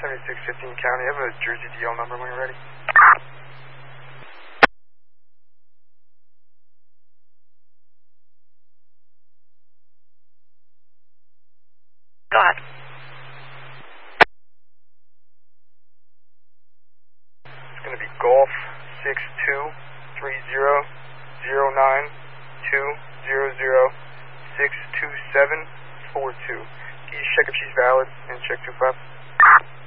7615 County. I have a Jersey DL number when you're ready. Go ahead. It's going to be Golf 62309002006274 2. Can you check if she's valid and check 25?